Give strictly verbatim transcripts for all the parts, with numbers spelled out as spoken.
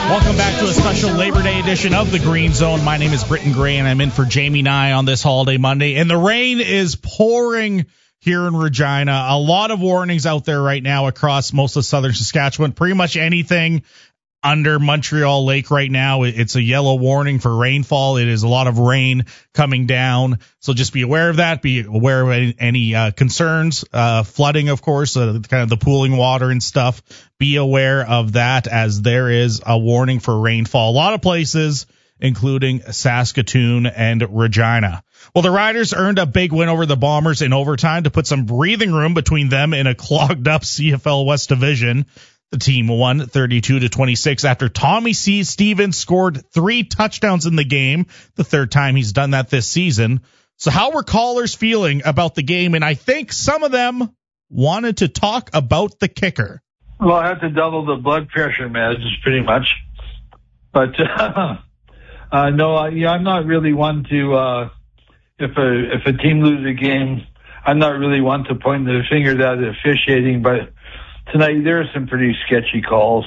Welcome back to a special Labor Day edition of the Green Zone. My name is Britton Gray, and I'm in for Jamie Nye on this holiday Monday. And the rain is pouring here in Regina. A lot of warnings out there right now across most of southern Saskatchewan. Pretty much anything under Montreal Lake right now, it's a yellow warning for rainfall. It is a lot of rain coming down, so just be aware of that. Be aware of any, any uh, concerns, uh, flooding, of course, uh, kind of the pooling water and stuff. Be aware of that, as there is a warning for rainfall. A lot of places, including Saskatoon and Regina. Well, the Riders earned a big win over the Bombers in overtime to put some breathing room between them in a clogged up C F L West division. The team won thirty-two to twenty-six after Tommy C. Stevens scored three touchdowns in the game, the third time he's done that this season. So how were callers feeling about the game? And I think some of them wanted to talk about the kicker. Well, I had to double the blood pressure meds, pretty much. But, uh, uh, no, I, yeah, I'm not really one to, uh, if a, if a team loses a game, I'm not really one to point the finger at the officiating, but tonight there are some pretty sketchy calls.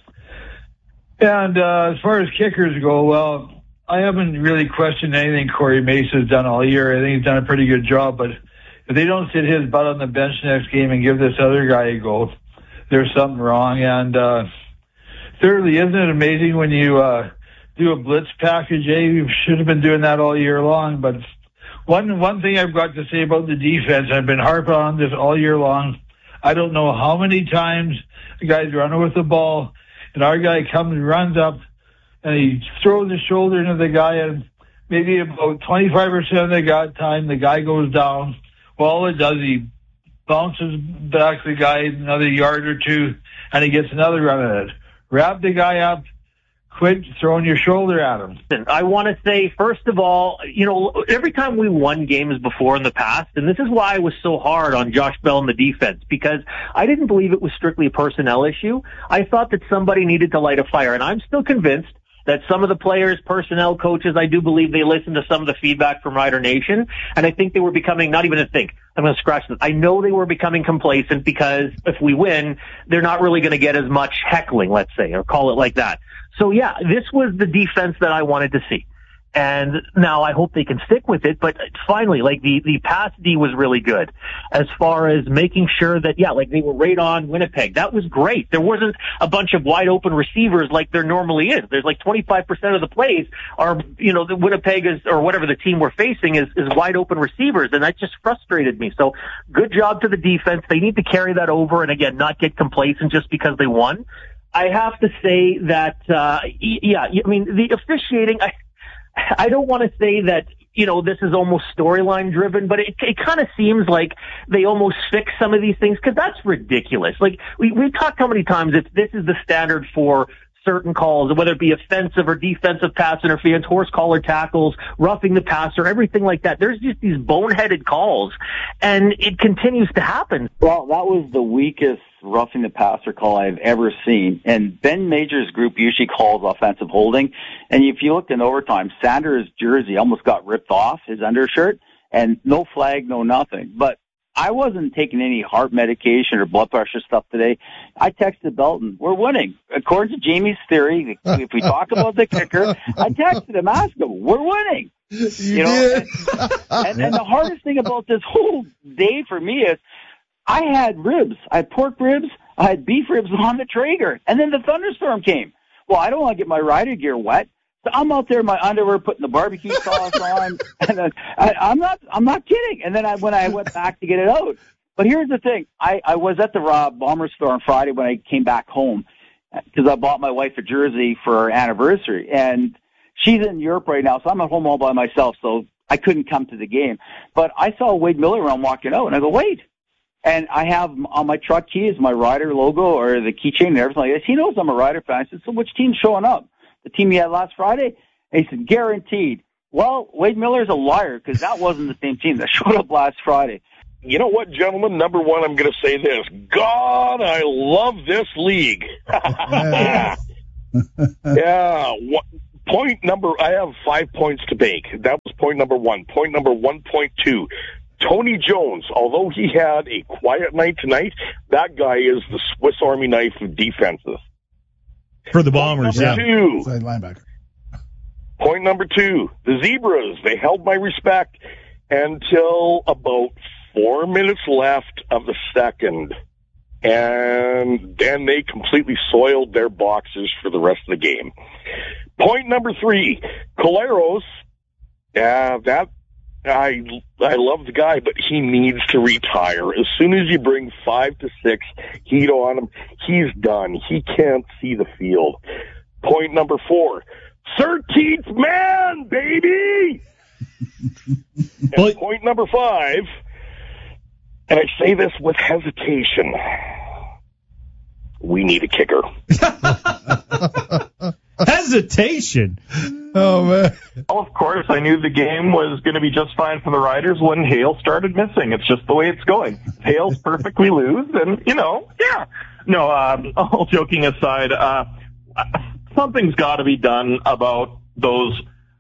And uh, as far as kickers go, well, I haven't really questioned anything Corey Mace has done all year. I think he's done a pretty good job, but if they don't sit his butt on the bench next game and give this other guy a go, there's something wrong. And uh, thirdly, isn't it amazing when you uh, do a blitz package? Eh? You should have been doing that all year long. But one one thing I've got to say about the defense, I've been harping on this all year long. I don't know how many times the guy's running with the ball, and our guy comes and runs up, and he throws his shoulder into the guy, and maybe about twenty-five percent of the time the guy goes down. Well, all it does, he bounces back the guy another yard or two, and he gets another run at it. Wrap the guy up. Quit throwing your shoulder at him. I want to say, first of all, you know, every time we won games before in the past, and this is why I was so hard on Josh Bell and the defense, because I didn't believe it was strictly a personnel issue. I thought that somebody needed to light a fire, and I'm still convinced that some of the players, personnel, coaches, I do believe they listened to some of the feedback from Rider Nation, and I think they were becoming, not even to think, I'm going to scratch this. I know they were becoming complacent because if we win, they're not really going to get as much heckling, let's say, or call it like that. So yeah, this was the defense that I wanted to see. And now I hope they can stick with it, but finally, like the, the pass D was really good as far as making sure that, yeah, like they were right on Winnipeg. That was great. There wasn't a bunch of wide open receivers like there normally is. There's like twenty-five percent of the plays are, you know, the Winnipeg is, or whatever the team we're facing is, is wide open receivers. And that just frustrated me. So good job to the defense. They need to carry that over and again, not get complacent just because they won. I have to say that, uh, yeah, I mean, the officiating, I, I don't want to say that, you know, this is almost storyline driven, but it, it kind of seems like they almost fix some of these things because that's ridiculous. Like we, we've talked how many times if this is the standard for certain calls, whether it be offensive or defensive pass interference, horse collar tackles, roughing the passer, everything like that. There's just these boneheaded calls, and it continues to happen. Well, that was the weakest roughing the passer call I've ever seen. And Ben Major's group usually calls offensive holding. And if you looked in overtime, Sanders' jersey almost got ripped off, his undershirt, and no flag, no nothing. But I wasn't taking any heart medication or blood pressure stuff today. I texted Belton, we're winning. According to Jamie's theory, if we talk about the kicker, I texted him, asked him, we're winning. You, you know, did. and, and, and the hardest thing about this whole day for me is I had ribs. I had pork ribs. I had beef ribs on the Traeger. And then the thunderstorm came. Well, I don't want to get my rider gear wet. So I'm out there in my underwear putting the barbecue sauce on, and then I, I'm not, I'm not kidding. And then I, when I went back to get it out, but here's the thing: I, I was at the Rob Bomber store on Friday when I came back home because I bought my wife a jersey for her anniversary, and she's in Europe right now, so I'm at home all by myself, so I couldn't come to the game. But I saw Wade Miller around walking out, and I go, Wade. And I have on my truck keys my Rider logo or the keychain and everything like this. He knows I'm a Rider fan. I said, so which team's showing up? The team he had last Friday? And he said, guaranteed. Well, Wade Miller's a liar because that wasn't the same team that showed up last Friday. You know what, gentlemen? Number one, I'm going to say this. God, I love this league. yeah. What, point number, I have five points to make. That was point number one. Point number one point two. Tony Jones, although he had a quiet night tonight, that guy is the Swiss Army knife of defenses. For the Bombers, Point yeah. Two. Side linebacker. Point number two, the Zebras. They held my respect until about four minutes left of the second. And then they completely soiled their boxes for the rest of the game. Point number three, Collaros. Yeah, that I I love the guy, but he needs to retire. As soon as you bring five to six heat on him, he's done. He can't see the field. Point number four, thirteenth man, baby! And point number five, and I say this with hesitation, we need a kicker. Hesitation. Oh, man. Of course, I knew the game was going to be just fine for the Riders when Hale started missing. It's just the way it's going. Hale's perfectly loose, and, you know, yeah. No, um, all joking aside, uh, something's got to be done about those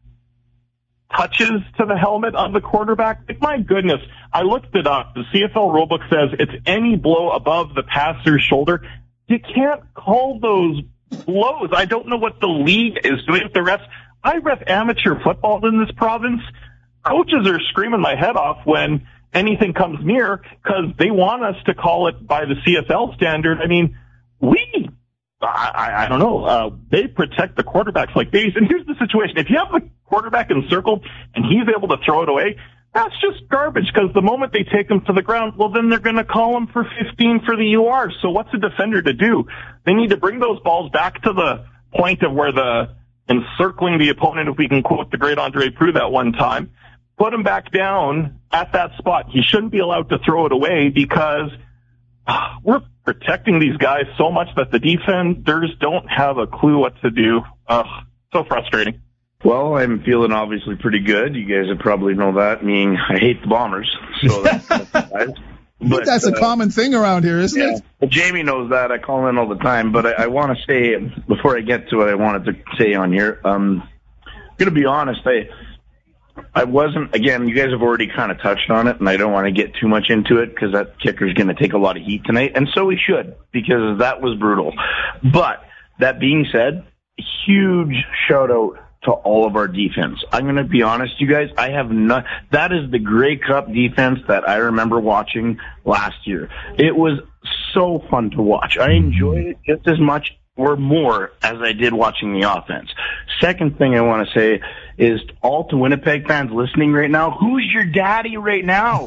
touches to the helmet of the quarterback. Like, my goodness, I looked it up. The C F L rulebook says it's any blow above the passer's shoulder. You can't call those blows. I don't know what the league is doing with the refs. I ref amateur football in this province. Coaches are screaming my head off when anything comes near because they want us to call it by the C F L standard. I mean, we, I, I, I don't know, uh, they protect the quarterbacks like these. And here's the situation. If you have the quarterback encircled and he's able to throw it away, that's just garbage because the moment they take him to the ground, well, then they're going to call him for fifteen for the U R. So what's a defender to do? They need to bring those balls back to the point of where the encircling the opponent, if we can quote the great Andre Proulx that one time, put him back down at that spot. He shouldn't be allowed to throw it away because uh, we're protecting these guys so much that the defenders don't have a clue what to do. Ugh, so frustrating. Well, I'm feeling obviously pretty good. You guys would probably know that, meaning I hate the Bombers. So that's, that's I think that's uh, a common thing around here, isn't yeah. it? Well, Jamie knows that. I call in all the time. But I, I want to say, before I get to what I wanted to say on here, um, I'm going to be honest. I I wasn't, again, you guys have already kind of touched on it, and I don't want to get too much into it because that kicker's going to take a lot of heat tonight. And so he should, because that was brutal. But that being said, huge shout-out to all of our defense. I'm going to be honest, you guys, I have not, that is the Grey Cup defense that I remember watching last year. It was so fun to watch. I enjoyed it just as much or more as I did watching the offense. Second thing I want to say is all to Winnipeg fans listening right now, who's your daddy right now?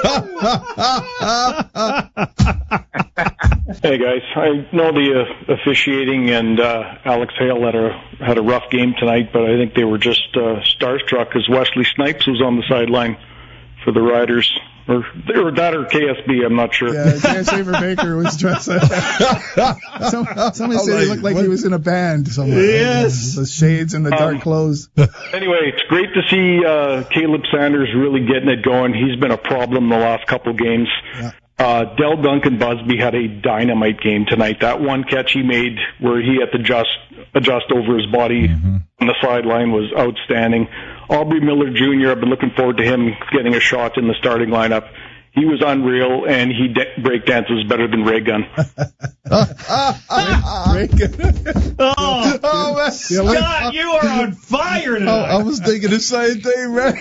Hey guys, I know the uh, officiating and uh, Alex Hale had a had a rough game tonight, but I think they were just uh, starstruck as Wesley Snipes was on the sideline for the Riders, or or that or K S B, I'm not sure. Yeah, J S Shaver Baker was dressed like that. Some, somebody said he looked like what? He was in a band somewhere. Yes, the shades and the dark um, clothes. Anyway, it's great to see uh, Caleb Sanders really getting it going. He's been a problem the last couple games. Yeah. Uh, Del Duncan Busby had a dynamite game tonight. That one catch he made where he had to just adjust over his body mm-hmm. on the sideline was outstanding. Aubrey Miller Junior, I've been looking forward to him getting a shot in the starting lineup. He was unreal, and he de- break dances better than Ray Gun. Ray Gun. Oh, oh man. Scott, you are on fire tonight. Oh, I was thinking the same thing, man.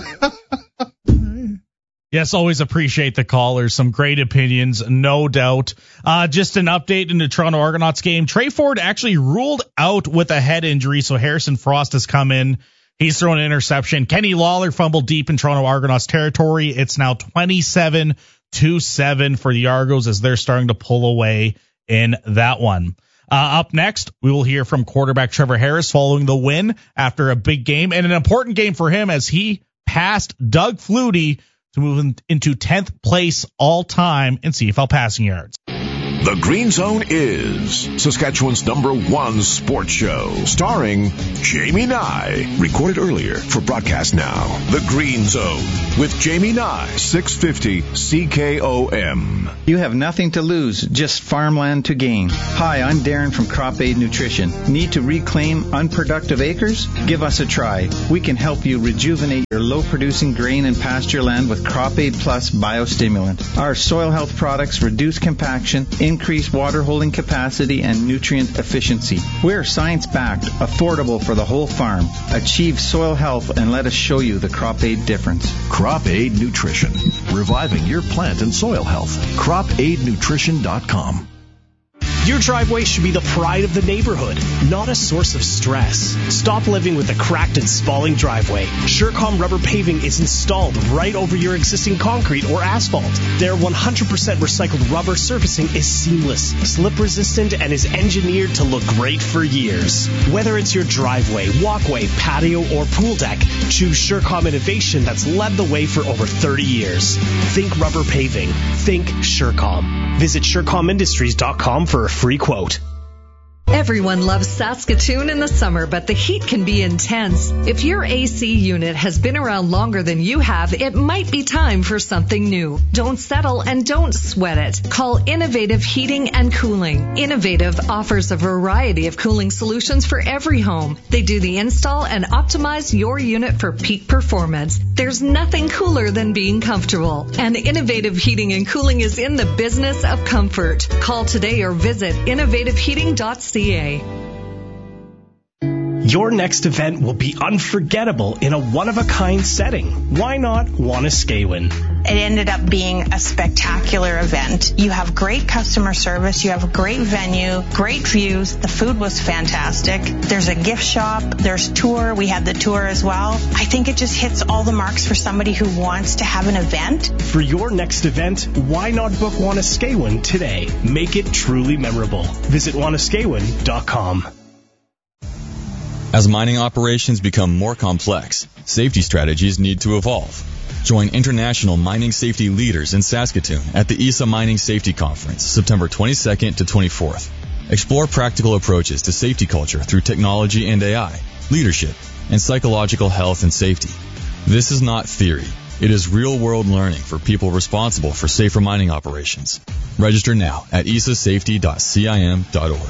Yes, always appreciate the callers. Some great opinions, no doubt. Uh, just an update in the Toronto Argonauts game. Trey Ford actually ruled out with a head injury, so Harrison Frost has come in. He's thrown an interception. Kenny Lawler fumbled deep in Toronto Argonauts territory. It's now twenty-seven to seven for the Argos as they're starting to pull away in that one. Uh, up next, we will hear from quarterback Trevor Harris following the win after a big game and an important game for him as he passed Doug Flutie to move into tenth place all time in C F L passing yards. The Green Zone is Saskatchewan's number one sports show, starring Jamie Nye. Recorded earlier for broadcast now. The Green Zone with Jamie Nye, six fifty C K O M. You have nothing to lose, just farmland to gain. Hi, I'm Darren from Crop Aid Nutrition. Need to reclaim unproductive acres? Give us a try. We can help you rejuvenate your low-producing grain and pasture land with Crop Aid Plus biostimulant. Our soil health products reduce compaction, increase increase water holding capacity and nutrient efficiency. We're science-backed, affordable for the whole farm. Achieve soil health and let us show you the Crop Aid difference. Crop Aid Nutrition, reviving your plant and soil health. crop aid nutrition dot com. Your driveway should be the pride of the neighborhood, not a source of stress. Stop living with a cracked and spalling driveway. Surecom rubber paving is installed right over your existing concrete or asphalt. Their one hundred percent recycled rubber surfacing is seamless, slip resistant, and is engineered to look great for years. Whether it's your driveway, walkway, patio, or pool deck, choose Surecom innovation that's led the way for over thirty years. Think rubber paving. Think Surecom. Visit surecom industries dot com for a free quote. Everyone loves Saskatoon in the summer, but the heat can be intense. If your A C unit has been around longer than you have, it might be time for something new. Don't settle and don't sweat it. Call Innovative Heating and Cooling. Innovative offers a variety of cooling solutions for every home. They do the install and optimize your unit for peak performance. There's nothing cooler than being comfortable. And Innovative Heating and Cooling is in the business of comfort. Call today or visit innovative heating dot c a. Your next event will be unforgettable in a one-of-a-kind setting. Why not Wanuskewin? It ended up being a spectacular event. You have great customer service. You have a great venue, great views. The food was fantastic. There's a gift shop. There's tour. We had the tour as well. I think it just hits all the marks for somebody who wants to have an event. For your next event, why not book Wanuskewin today? Make it truly memorable. Visit wanuskewin dot com. As mining operations become more complex, safety strategies need to evolve. Join international mining safety leaders in Saskatoon at the I S A Mining Safety Conference, September twenty-second to twenty-fourth. Explore practical approaches to safety culture through technology and A I, leadership, and psychological health and safety. This is not theory. It is real-world learning for people responsible for safer mining operations. Register now at I S A safety dot cim dot org.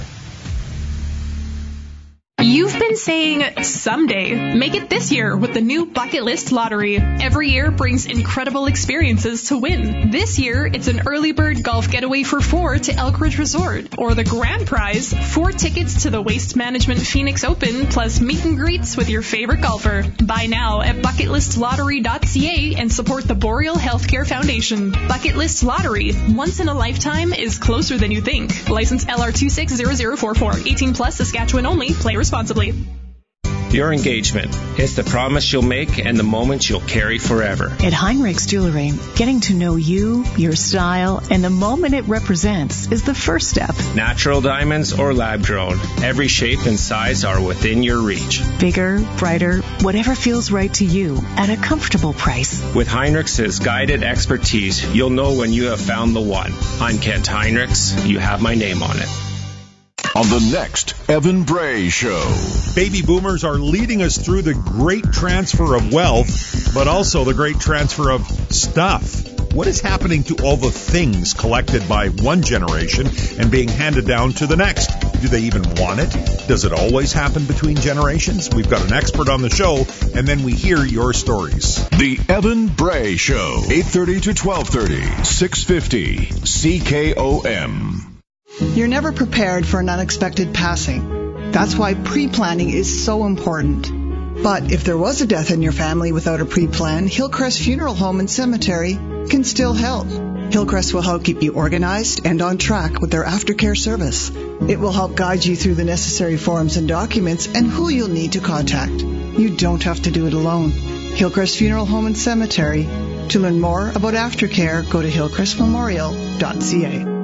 You've been saying someday. Make it this year with the new Bucket List Lottery. Every year brings incredible experiences to win. This year, it's an early bird golf getaway for four to Elk Ridge Resort. Or the grand prize, four tickets to the Waste Management Phoenix Open plus meet and greets with your favorite golfer. Buy now at bucket list lottery dot c a and support the Boreal Healthcare Foundation. Bucket List Lottery. Once in a lifetime is closer than you think. License L R two six zero zero four four. eighteen plus, Saskatchewan only. Play responsibly. Your engagement. It's the promise you'll make and the moments you'll carry forever. At Heinrichs Jewelry, getting to know you, your style, and the moment it represents is the first step. Natural diamonds or lab-grown, every shape and size are within your reach. Bigger, brighter, whatever feels right to you at a comfortable price. With Heinrichs' guided expertise, you'll know when you have found the one. I'm Kent Heinrichs. You have my name on it. On the next Evan Bray Show. Baby boomers are leading us through the great transfer of wealth, but also the great transfer of stuff. What is happening to all the things collected by one generation and being handed down to the next? Do they even want it? Does it always happen between generations? We've got an expert on the show, and then we hear your stories. The Evan Bray Show, eight thirty to twelve thirty, six fifty C K O M. You're never prepared for an unexpected passing. That's why pre-planning is so important. But if there was a death in your family without a pre-plan, Hillcrest Funeral Home and Cemetery can still help. Hillcrest will help keep you organized and on track with their aftercare service. It will help guide you through the necessary forms and documents and who you'll need to contact. You don't have to do it alone. Hillcrest Funeral Home and Cemetery. To learn more about aftercare, go to hillcrest memorial dot c a.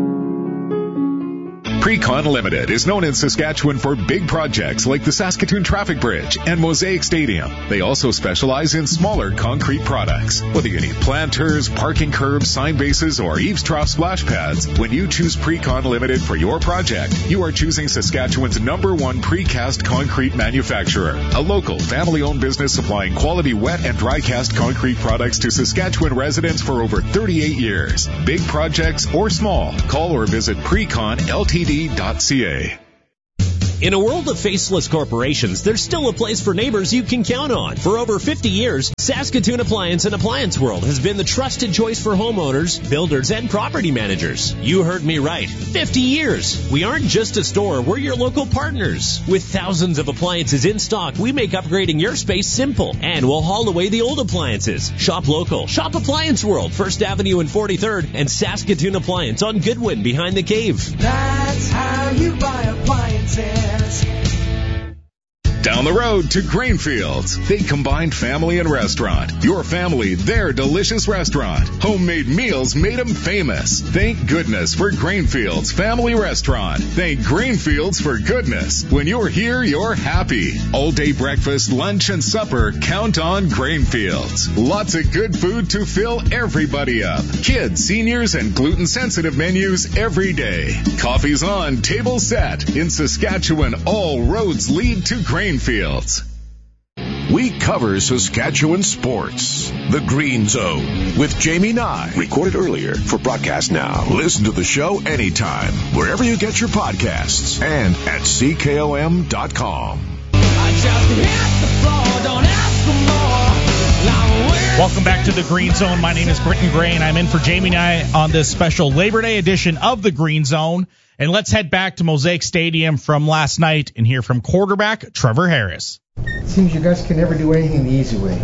Precon Limited is known in Saskatchewan for big projects like the Saskatoon Traffic Bridge and Mosaic Stadium. They also specialize in smaller concrete products. Whether you need planters, parking curbs, sign bases, or eaves trough splash pads, when you choose Precon Limited for your project, you are choosing Saskatchewan's number one precast concrete manufacturer. A local, family-owned business supplying quality wet and dry cast concrete products to Saskatchewan residents for over thirty-eight years. Big projects or small, call or visit precon l t d dot c a. In a world of faceless corporations, there's still a place for neighbors you can count on. For over fifty years, Saskatoon Appliance and Appliance World has been the trusted choice for homeowners, builders, and property managers. You heard me right. fifty years. We aren't just a store, we're your local partners. With thousands of appliances in stock, we make upgrading your space simple. And we'll haul away the old appliances. Shop local. Shop Appliance World, First Avenue and forty-third, and Saskatoon Appliance on Goodwin behind the cave. That's how you buy appliances. Down the road to Grainfields. They combined family and restaurant. Your family, their delicious restaurant. Homemade meals made them famous. Thank goodness for Grainfields Family Restaurant. Thank Grainfields for goodness. When you're here, you're happy. All day breakfast, lunch, and supper, count on Grainfields. Lots of good food to fill everybody up. Kids, seniors, and gluten-sensitive menus every day. Coffee's on, table set. In Saskatchewan, all roads lead to Grainfields. Fields. We cover Saskatchewan sports. The Green Zone with Jamie Nye. Recorded earlier for broadcast now. Listen to the show anytime, wherever you get your podcasts, and at C K O M dot com. Welcome back to the Green Zone. My name is Britton Gray, and I'm in for Jamie Nye on this special Labor Day edition of the Green Zone. And let's head back to Mosaic Stadium from last night and hear from quarterback Trevor Harris. It seems you guys can never do anything the easy way.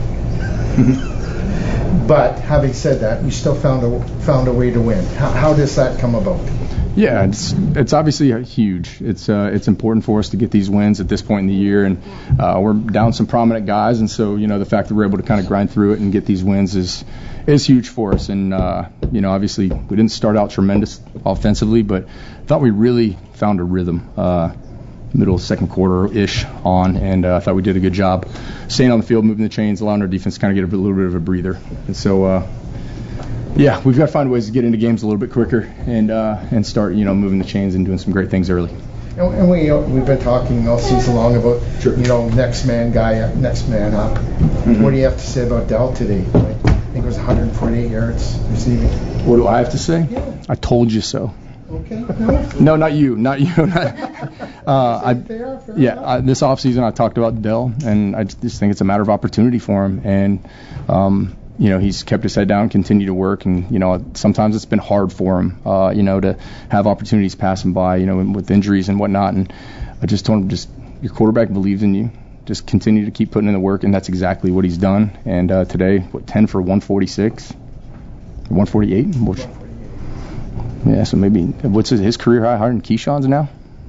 But having said that, you still found a found a way to win. How, how does that come about? Yeah, it's it's obviously huge. It's uh, it's important for us to get these wins at this point in the year, and uh, we're down some prominent guys, and so you know the fact that we're able to kind of grind through it and get these wins is is huge for us. And uh, you know, obviously we didn't start out tremendous offensively, but I thought we really found a rhythm. Uh, middle second quarter ish on, and uh, I thought we did a good job staying on the field, moving the chains, allowing our defense to kind of get a little bit of a breather. And so. Uh, Yeah, we've got to find ways to get into games a little bit quicker and uh, and start, you know, moving the chains and doing some great things early. And, and we we've been talking all season long about you know next man guy up, next man up. Mm-hmm. What do you have to say about Dell today? Like, I think it was one hundred forty-eight yards receiving. What do I have to say? Yeah. I told you so. Okay. No, no not you, not you. uh, I, yeah, I, this offseason I talked about Dell, and I just think it's a matter of opportunity for him, and. Um, You know, he's kept his head down, continued to work, and, you know, sometimes it's been hard for him, uh, you know, to have opportunities pass him by, you know, with injuries and whatnot. And I just told him, just your quarterback believes in you. Just continue to keep putting in the work, and that's exactly what he's done. And uh, today, what, ten for one forty-six? one forty-eight? Which, yeah, so maybe, what's his, his career high, higher than Keyshawn's now?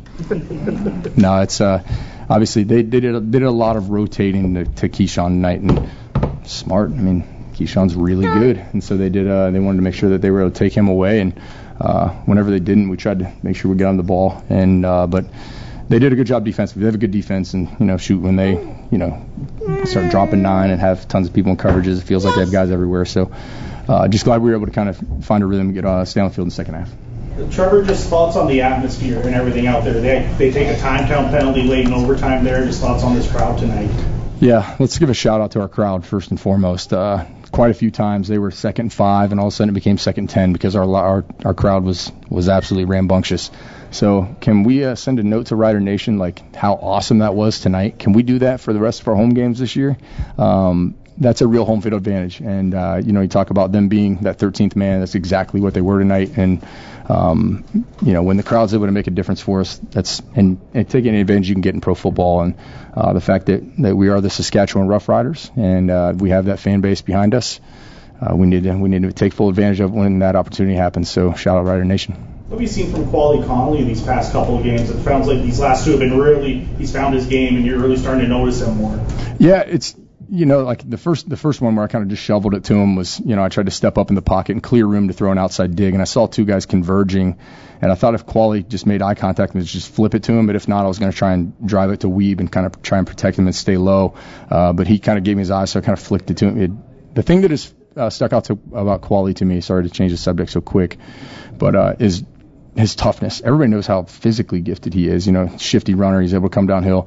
No, it's uh, obviously they, they did, a, did a lot of rotating to, to Keyshawn tonight, and smart. I mean, Keyshawn's really good, and so they did. Uh, they wanted to make sure that they were able to take him away, and uh, whenever they didn't, we tried to make sure we got on the ball. And uh, but they did a good job defensively. They have a good defense, and you know, shoot, when they you know start dropping nine and have tons of people in coverages, it feels like they have guys everywhere. So uh, just glad we were able to kind of find a rhythm and get uh, stay on the field in the second half. Trevor, just thoughts on the atmosphere and everything out there. They they take a time count penalty late in overtime there. Just thoughts on this crowd tonight. Yeah, let's give a shout out to our crowd first and foremost. Uh, quite a few times they were second and five, and all of a sudden it became second and ten because our our our crowd was was absolutely rambunctious. So can we uh, send a note to Rider Nation like how awesome that was tonight? Can we do that for the rest of our home games this year? Um, that's a real home field advantage, and uh, you know you talk about them being that thirteenth man. That's exactly what they were tonight, and. Um, you know, when the crowd's able to make a difference for us, that's and, and taking any advantage you can get in pro football, and uh, the fact that, that we are the Saskatchewan Rough Riders and uh, we have that fan base behind us, uh, we need to we need to take full advantage of when that opportunity happens. So shout out Rider Nation. What have you seen from Quali Connolly these past couple of games? It sounds like these last two have been really he's found his game, and you're really starting to notice him more. Yeah, it's. You know, like the first the first one where I kind of just shoveled it to him was, you know, I tried to step up in the pocket and clear room to throw an outside dig, and I saw two guys converging, and I thought if Quali just made eye contact and just flip it to him, but if not, I was going to try and drive it to Weeb and kind of try and protect him and stay low. Uh, but he kind of gave me his eyes, so I kind of flicked it to him. It, the thing that has uh, stuck out to, about Quali to me, sorry to change the subject so quick, but uh, is his toughness. Everybody knows how physically gifted he is. You know, shifty runner, he's able to come downhill.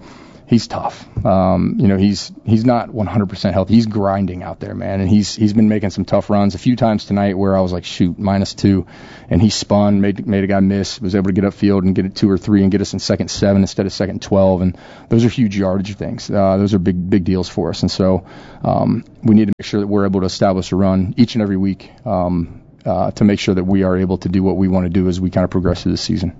he's tough. Um, you know, he's he's not one hundred percent healthy. He's grinding out there, man, and he's he's been making some tough runs. A few times tonight where I was like, shoot, minus two, and he spun, made made a guy miss, was able to get upfield and get it two or three and get us in second seven instead of second twelve, and those are huge yardage things. Uh, those are big big deals for us, and so um, we need to make sure that we're able to establish a run each and every week um, uh, to make sure that we are able to do what we want to do as we kind of progress through the season.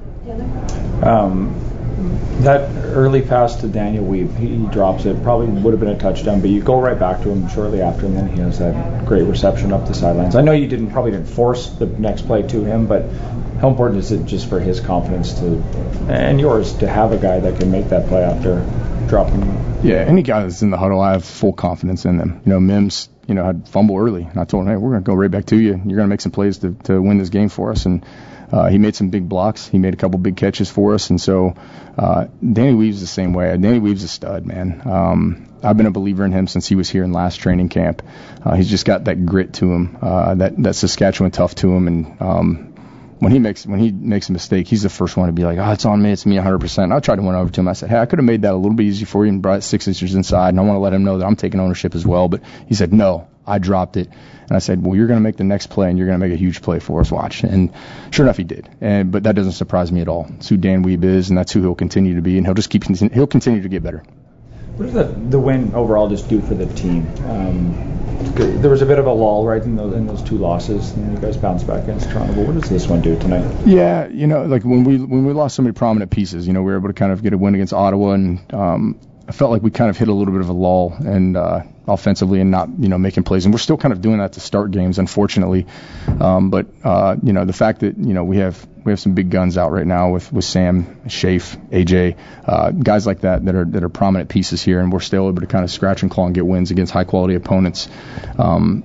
Um, that early pass to Daniel Weeb, he, he drops it, probably would have been a touchdown, but you go right back to him shortly after, and then he has that great reception up the sidelines. I know you didn't probably didn't force the next play to him, but how important is it just for his confidence to, and yours, to have a guy that can make that play after dropping? Yeah, any guy that's in the huddle, I have full confidence in them. You know, Mims, you know, had fumble early, and I told him, hey, we're going to go right back to you. You're going to make some plays to, to win this game for us, and Uh, he made some big blocks. He made a couple big catches for us. And so uh, Danny Weave's the same way. Danny Weave's a stud, man. Um, I've been a believer in him since he was here in last training camp. Uh, he's just got that grit to him, uh, that, that Saskatchewan tough to him. And um, when he makes when he makes a mistake, he's the first one to be like, oh, it's on me, it's me one hundred percent. And I tried to went over to him. I said, hey, I could have made that a little bit easier for you and brought it six inches inside. And I want to let him know that I'm taking ownership as well. But he said, no, I dropped it. And I said, well, you're going to make the next play, and you're going to make a huge play for us. Watch. And sure enough, he did. And but that doesn't surprise me at all. It's who Dan Weeb is, and that's who he'll continue to be. And he'll just keep he'll continue to get better. What does the, the win overall just do for the team? Um, there was a bit of a lull, right, in those, in those two losses, and you guys bounced back against Toronto. But what does this one do tonight? Yeah, you know, like when we when we lost so many prominent pieces, you know, we were able to kind of get a win against Ottawa, and um, I felt like we kind of hit a little bit of a lull and uh, offensively and not, you know, making plays. And we're still kind of doing that to start games, unfortunately. Um, but, uh, you know, the fact that, you know, we have we have some big guns out right now with, with Sam, Shafe, A J, uh, guys like that that are that are prominent pieces here, and we're still able to kind of scratch and claw and get wins against high-quality opponents. Um,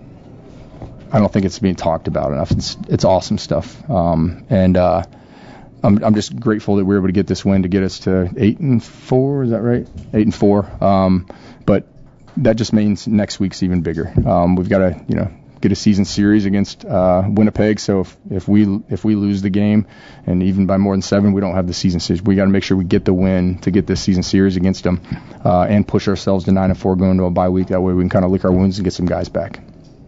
I don't think it's being talked about enough. It's it's awesome stuff. Um, and uh, I'm I'm just grateful that we were able to get this win to get us to eight and four. Is that right? Eight and four. Um, but that just means next week's even bigger. Um, we've got to, you know, get a season series against uh, Winnipeg. So if, if we if we lose the game, and even by more than seven, we don't have the season series. We got to make sure we get the win to get this season series against them, uh, and push ourselves to nine and four going to a bye week. That way we can kind of lick our wounds and get some guys back.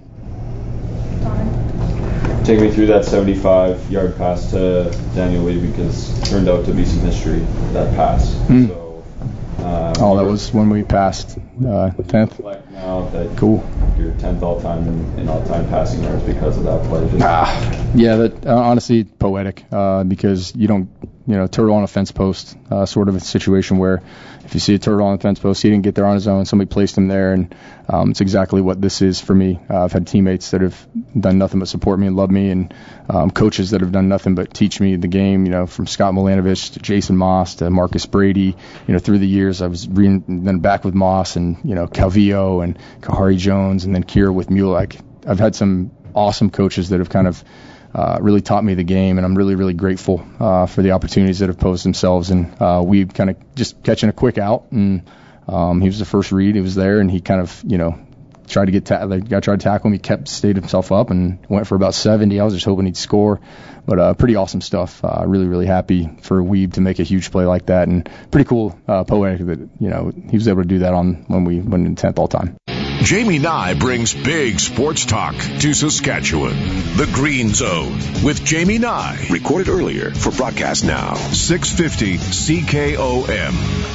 Take me through that seventy-five yard pass to Daniel Weeb, because it turned out to be some history, that pass. Mm. So, uh, oh, that was when we passed uh, tenth. Now that cool. You're tenth all time in, in all time passing yards because of that play. Just ah, yeah, that uh, honestly poetic, uh, because you don't, you know, turtle on a fence post, uh, sort of a situation where if you see a turtle on a fence post, he didn't get there on his own. Somebody placed him there, and um, it's exactly what this is for me. Uh, I've had teammates that have done nothing but support me and love me, and um, coaches that have done nothing but teach me the game. You know, from Scott Milanovich to Jason Moss to Marcus Brady. You know, through the years, I was re- then back with Moss and you know Calvillo and Kahari Jones, and then Kira with Mule. Like I've had some awesome coaches that have kind of Uh, really taught me the game, and I'm really, really grateful uh, for the opportunities that have posed themselves. And uh, we kind of just catching a quick out, and um, he was the first read. He was there, and he kind of, you know, tried to get ta- the guy tried to tackle him. He kept stayed himself up and went for about seventy. I was just hoping he'd score, but uh, pretty awesome stuff. Uh, really, really happy for Weeb to make a huge play like that, and pretty cool, uh, poetic that you know he was able to do that on when we went in tenth all time. Jamie Nye brings big sports talk to Saskatchewan. The Green Zone with Jamie Nye. Recorded earlier for broadcast now. six fifty C K O M.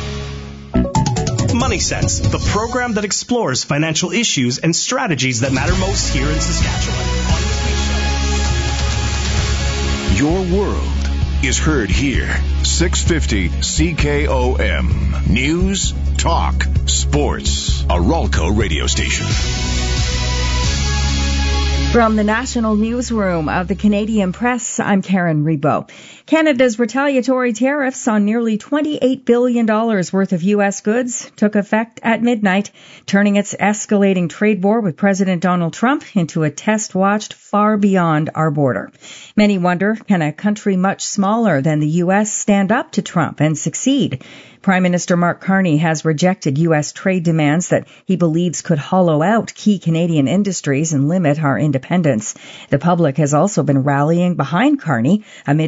Money Sense, the program that explores financial issues and strategies that matter most here in Saskatchewan. Your world is heard here. six fifty C K O M. News, talk, sports. A Ralco radio station. From the National Newsroom of the Canadian Press, I'm Karen Rebo. Canada's retaliatory tariffs on nearly twenty-eight billion dollars worth of U S goods took effect at midnight, turning its escalating trade war with President Donald Trump into a test watched far beyond our border. Many wonder, can a country much smaller than the U S stand up to Trump and succeed? Prime Minister Mark Carney has rejected U S trade demands that he believes could hollow out key Canadian industries and limit our independence. The public has also been rallying behind Carney amid Trump's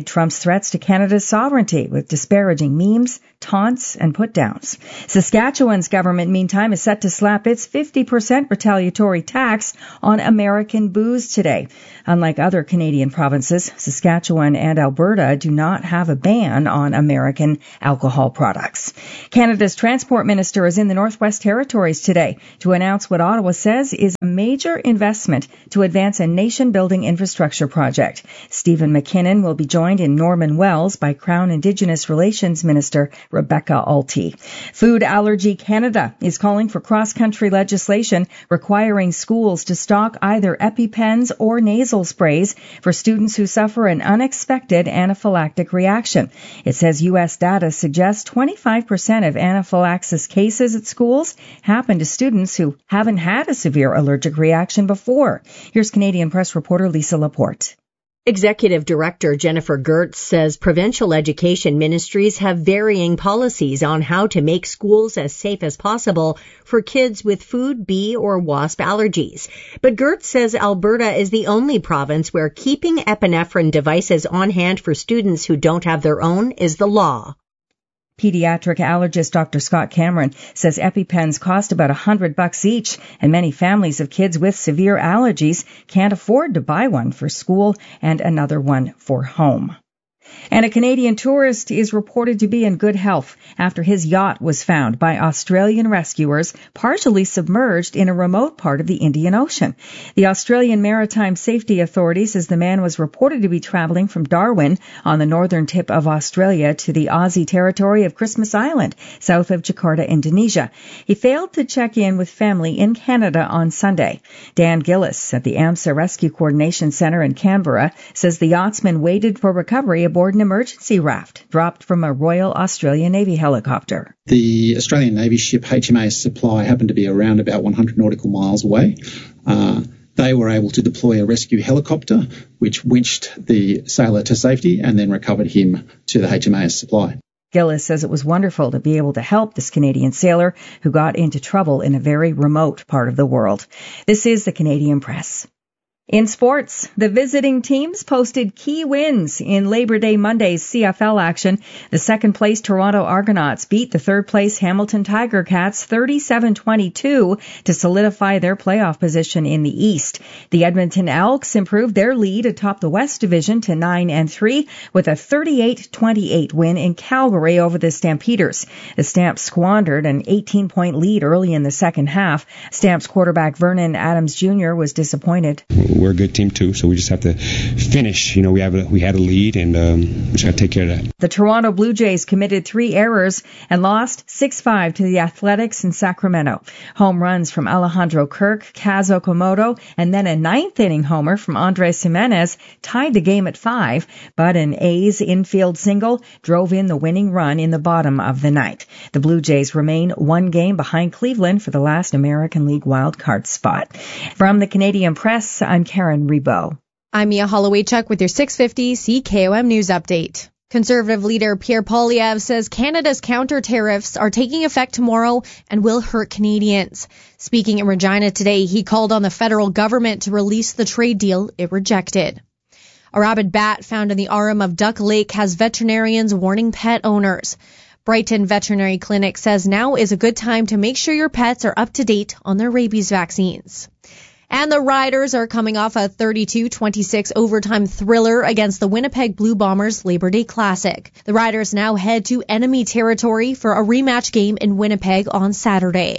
threats to Canada's sovereignty with disparaging memes, taunts, and put-downs. Saskatchewan's government, meantime, is set to slap its fifty percent retaliatory tax on American booze today. Unlike other Canadian provinces, Saskatchewan and Alberta do not have a ban on American alcohol products. Canada's transport minister is in the Northwest Territories today to announce what Ottawa says is a major investment to advance a nation-building infrastructure project. Stephen McKinnon will be joined in Norman Wells by Crown Indigenous Relations Minister Rebecca Alty. Food Allergy Canada is calling for cross-country legislation requiring schools to stock either EpiPens or nasal sprays for students who suffer an unexpected anaphylactic reaction. It says U S data suggests twenty-five percent of anaphylaxis cases at schools happen to students who haven't had a severe allergic reaction before. Here's Canadian Press reporter Lisa Laporte. Executive Director Jennifer Gertz says provincial education ministries have varying policies on how to make schools as safe as possible for kids with food, bee, or wasp allergies. But Gertz says Alberta is the only province where keeping epinephrine devices on hand for students who don't have their own is the law. Pediatric allergist Doctor Scott Cameron says EpiPens cost about a hundred bucks each, and many families of kids with severe allergies can't afford to buy one for school and another one for home. And a Canadian tourist is reported to be in good health after his yacht was found by Australian rescuers partially submerged in a remote part of the Indian Ocean. The Australian Maritime Safety Authority says the man was reported to be traveling from Darwin on the northern tip of Australia to the Aussie territory of Christmas Island, south of Jakarta, Indonesia. He failed to check in with family in Canada on Sunday. Dan Gillis at the AMSA Rescue Coordination Centre in Canberra says the yachtsman waited for recovery aboard an emergency raft dropped from a Royal Australian Navy helicopter. The Australian Navy ship H M A S Supply happened to be around about one hundred nautical miles away. Uh, they were able to deploy a rescue helicopter, which winched the sailor to safety and then recovered him to the H M A S Supply. Gillis says it was wonderful to be able to help this Canadian sailor who got into trouble in a very remote part of the world. This is the Canadian Press. In sports, the visiting teams posted key wins in Labor Day Monday's C F L action. The second-place Toronto Argonauts beat the third-place Hamilton Tiger Cats thirty-seven twenty-two to solidify their playoff position in the East. The Edmonton Elks improved their lead atop the West Division to nine and three with a thirty-eight twenty-eight win in Calgary over the Stampeders. The Stamps squandered an eighteen-point lead early in the second half. Stamps quarterback Vernon Adams Junior was disappointed. We're a good team too, so we just have to finish. You know, we have a, we had a lead, and um, we just got to take care of that. The Toronto Blue Jays committed three errors and lost six five to the Athletics in Sacramento. Home runs from Alejandro Kirk, Kaz Okamoto, and then a ninth-inning homer from Andres Jimenez tied the game at five, but an A's infield single drove in the winning run in the bottom of the ninth. The Blue Jays remain one game behind Cleveland for the last American League wildcard spot. From the Canadian Press, I'm Karen Rebo. I'm Mia Holloway-Chuck with your six fifty C K O M News Update. Conservative leader Pierre Poilievre says Canada's counter tariffs are taking effect tomorrow and will hurt Canadians. Speaking in Regina today, he called on the federal government to release the trade deal it rejected. A rabid bat found in the Arum of Duck Lake has veterinarians warning pet owners. Brighton Veterinary Clinic says now is a good time to make sure your pets are up to date on their rabies vaccines. And the Riders are coming off a thirty-two twenty-six overtime thriller against the Winnipeg Blue Bombers Labor Day Classic. The Riders now head to enemy territory for a rematch game in Winnipeg on Saturday.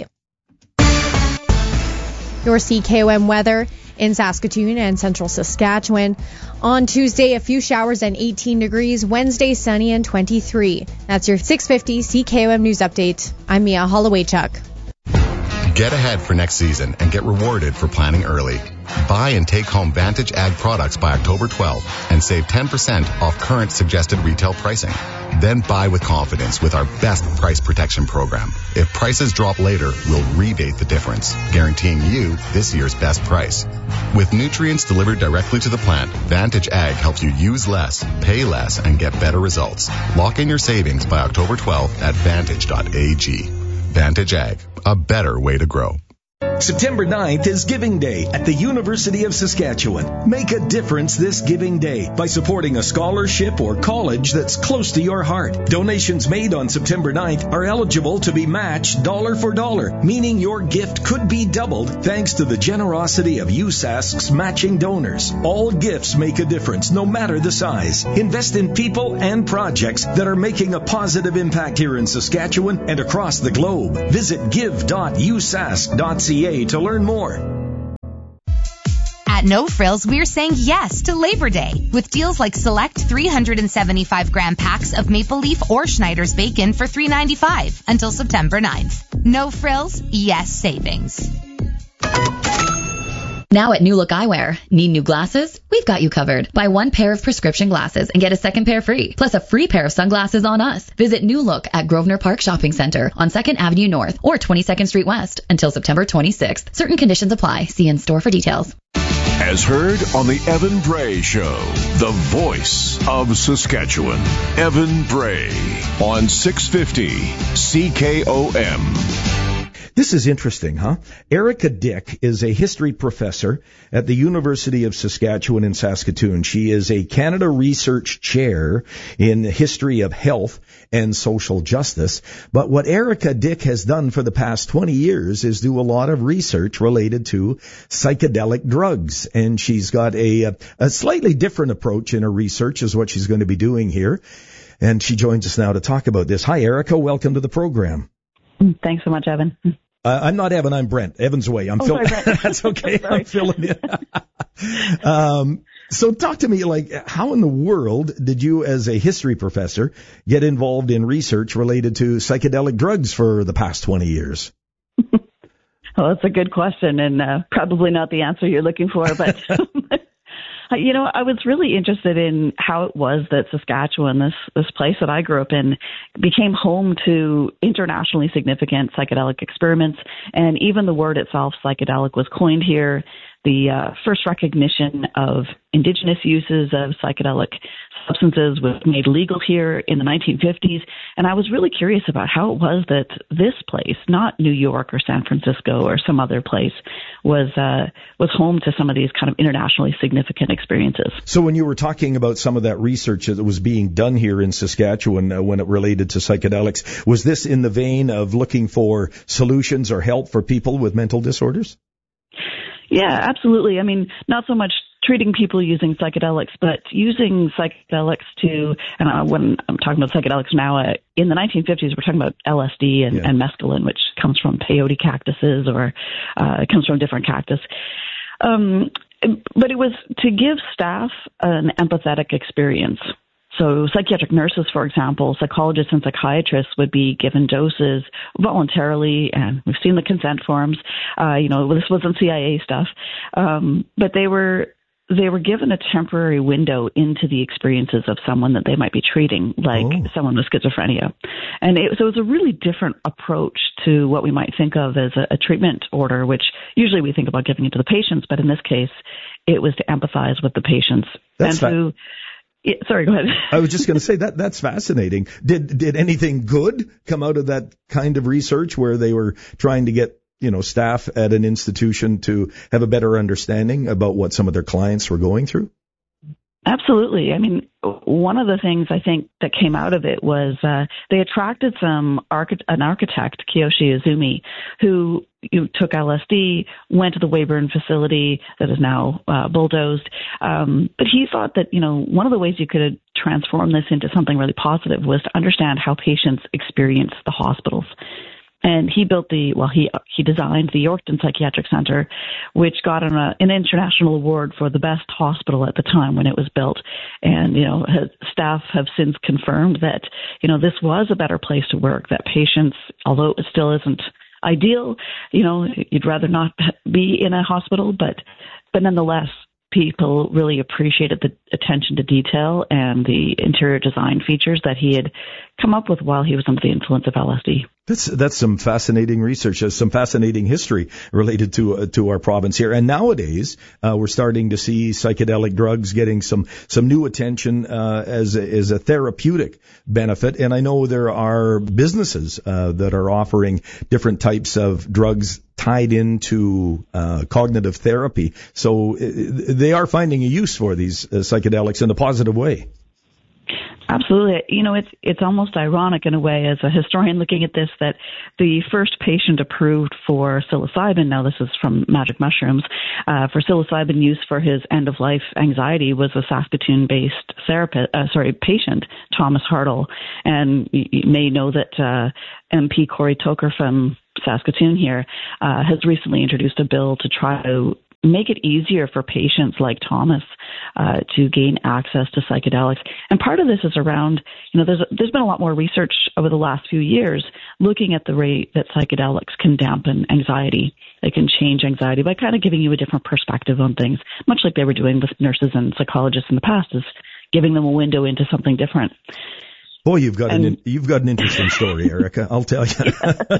Your C K O M weather in Saskatoon and central Saskatchewan. On Tuesday, a few showers and eighteen degrees. Wednesday, sunny and twenty-three. That's your six fifty C K O M News Update. I'm Mia Holloway-Chuck. Get ahead for next season and get rewarded for planning early. Buy and take home Vantage Ag products by October twelfth and save ten percent off current suggested retail pricing. Then buy with confidence with our best price protection program. If prices drop later, we'll rebate the difference, guaranteeing you this year's best price. With nutrients delivered directly to the plant, Vantage Ag helps you use less, pay less, and get better results. Lock in your savings by October twelfth at vantage dot a g. Vantage Ag, a better way to grow. September ninth is Giving Day at the University of Saskatchewan. Make a difference this Giving Day by supporting a scholarship or college that's close to your heart. Donations made on September ninth are eligible to be matched dollar for dollar, meaning your gift could be doubled thanks to the generosity of U S A S C's matching donors. All gifts make a difference, no matter the size. Invest in people and projects that are making a positive impact here in Saskatchewan and across the globe. Visit give dot u s a s c dot c a to learn more. At No Frills, we're saying yes to Labor Day with deals like select three hundred seventy-five gram packs of Maple Leaf or Schneider's bacon for three dollars and ninety-five cents until September ninth. No Frills, yes savings. Now at New Look Eyewear, need new glasses? We've got you covered. Buy one pair of prescription glasses and get a second pair free, plus a free pair of sunglasses on us. Visit New Look at Grosvenor Park Shopping Center on second Avenue North or twenty-second Street West until September twenty-sixth. Certain conditions apply. See in store for details. As heard on the Evan Bray Show, the voice of Saskatchewan. Evan Bray on six fifty C K O M. This is interesting, huh? Erica Dick is a history professor at the University of Saskatchewan in Saskatoon. She is a Canada Research Chair in the history of health and social justice. But what Erica Dick has done for the past twenty years is do a lot of research related to psychedelic drugs. And she's got a, a slightly different approach in her research is what she's going to be doing here. And she joins us now to talk about this. Hi, Erica. Welcome to the program. Thanks so much, Evan. Uh, I'm not Evan, I'm Brent. Evan's away. I'm oh, Phil. sorry, Brent. That's okay. I'm filling in. um, so talk to me, like, how in the world did you, as a history professor, get involved in research related to psychedelic drugs for the past twenty years? Well, that's a good question, and uh, probably not the answer you're looking for, but you know, I was really interested in how it was that Saskatchewan, this this place that I grew up in, became home to internationally significant psychedelic experiments. And even the word itself, psychedelic, was coined here. The uh, first recognition of indigenous uses of psychedelic substances was made legal here in the nineteen fifties. And I was really curious about how it was that this place, not New York or San Francisco or some other place, was uh, was home to some of these kind of internationally significant experiences. So when you were talking about some of that research that was being done here in Saskatchewan uh, when it related to psychedelics, was this in the vein of looking for solutions or help for people with mental disorders? Yeah, absolutely. I mean, not so much treating people using psychedelics, but using psychedelics to, and uh, when I'm talking about psychedelics now, uh, in the nineteen fifties, we're talking about L S D and, yeah. and mescaline, which comes from peyote cactuses or uh, it comes from different cactus. Um, but it was to give staff an empathetic experience. So psychiatric nurses, for example, psychologists and psychiatrists would be given doses voluntarily, and we've seen the consent forms. Uh, you know, this wasn't C I A stuff, um, but they were they were given a temporary window into the experiences of someone that they might be treating, like oh. someone with schizophrenia. And it, so it was a really different approach to what we might think of as a, a treatment order, which usually we think about giving it to the patients, but in this case, it was to empathize with the patients. That's and to Yeah, sorry, go ahead. I was just going to say that that's fascinating. Did did anything good come out of that kind of research where they were trying to get, you know, staff at an institution to have a better understanding about what some of their clients were going through? Absolutely. I mean, one of the things I think that came out of it was uh, they attracted some archi- an architect, Kiyoshi Izumi, who you know, took L S D, went to the Weyburn facility that is now uh, bulldozed. Um, but he thought that, you know, one of the ways you could transform this into something really positive was to understand how patients experience the hospitals. And he built the, well, he he designed the Yorkton Psychiatric Center, which got an, uh, an international award for the best hospital at the time when it was built. And, you know, his staff have since confirmed that, you know, this was a better place to work, that patients, although it still isn't ideal, you know, you'd rather not be in a hospital, but but nonetheless, people really appreciated the attention to detail and the interior design features that he had come up with while he was under the influence of L S D. That's that's some fascinating research, uh, some fascinating history related to uh, to our province here. And nowadays, uh, we're starting to see psychedelic drugs getting some some new attention uh, as a, as a therapeutic benefit. And I know there are businesses uh, that are offering different types of drugs tied into uh, cognitive therapy. So uh, they are finding a use for these uh, psychedelics in a positive way. Absolutely. You know, it's it's almost ironic in a way as a historian looking at this that the first patient approved for psilocybin, now this is from Magic Mushrooms, uh, for psilocybin use for his end-of-life anxiety was a Saskatoon-based therapist, uh, sorry, patient, Thomas Hartle. And you, you may know that uh, M P Cory Toker from Saskatoon here uh, has recently introduced a bill to try to make it easier for patients like Thomas uh, to gain access to psychedelics. And part of this is around, you know, there's there's been a lot more research over the last few years looking at the rate that psychedelics can dampen anxiety. They can change anxiety by kind of giving you a different perspective on things, much like they were doing with nurses and psychologists in the past, is giving them a window into something different. Boy, you've got and, an you've got an interesting story, Erica. I'll tell you.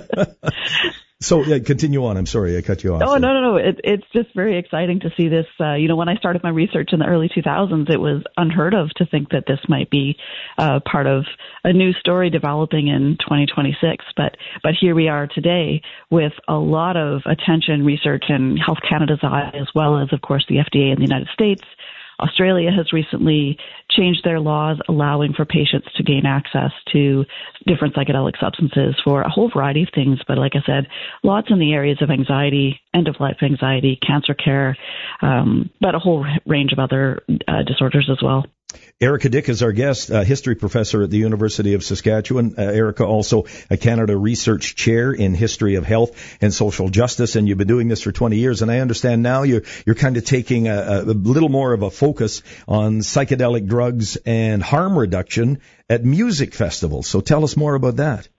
So yeah, continue on. I'm sorry I cut you off. Oh, no, no, no. It, it's just very exciting to see this. Uh, you know, when I started my research in the early two thousands, it was unheard of to think that this might be uh, part of a new story developing in twenty twenty-six. But but here we are today with a lot of attention, research, and Health Canada's eye, as well as, of course, the F D A in the United States. Australia has recently changed their laws allowing for patients to gain access to different psychedelic substances for a whole variety of things. But like I said, lots in the areas of anxiety, end-of-life anxiety, cancer care, um, but a whole range of other uh, disorders as well. Erica Dick is our guest, a history professor at the University of Saskatchewan. Uh, Erica, also a Canada Research Chair in History of Health and Social Justice, and you've been doing this for twenty years. And I understand now you're you're kind of taking a, a little more of a focus on psychedelic drugs and harm reduction at music festivals. So tell us more about that.